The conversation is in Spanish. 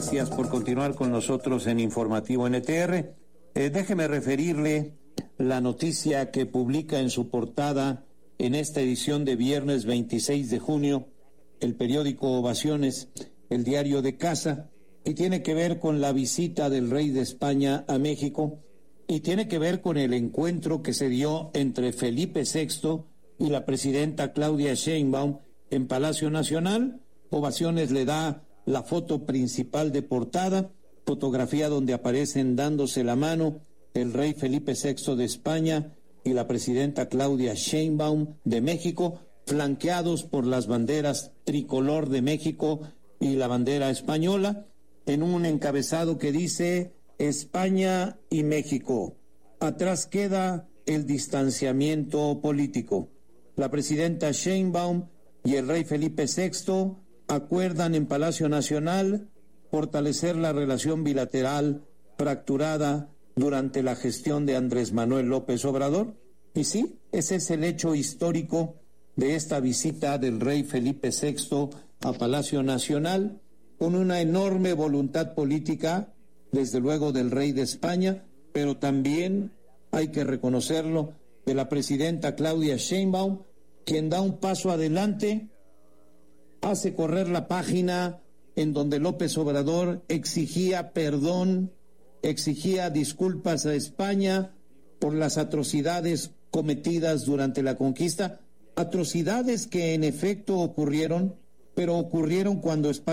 Gracias por continuar con nosotros en Informativo NTR. Déjeme referirle la noticia que publica en su portada en esta edición de viernes 26 de junio el periódico Ovaciones, el diario de casa, y tiene que ver con la visita del rey de España a México y tiene que ver con el encuentro que se dio entre Felipe VI y la presidenta Claudia Sheinbaum en Palacio Nacional. Ovaciones le da la foto principal de portada, fotografía donde aparecen dándose la mano el rey Felipe VI de España y la presidenta Claudia Sheinbaum de México, flanqueados por las banderas tricolor de México y la bandera española, en un encabezado que dice España y México. Atrás queda el distanciamiento político. La presidenta Sheinbaum y el rey Felipe VI acuerdan en Palacio Nacional fortalecer la relación bilateral fracturada durante la gestión de Andrés Manuel López Obrador. Y sí, ese es el hecho histórico de esta visita del rey Felipe VI a Palacio Nacional, con una enorme voluntad política, desde luego del rey de España, pero también, hay que reconocerlo, de la presidenta Claudia Sheinbaum, quien da un paso adelante, hace correr la página en donde López Obrador exigía perdón, exigía disculpas a España por las atrocidades cometidas durante la conquista, atrocidades que en efecto ocurrieron, pero ocurrieron cuando España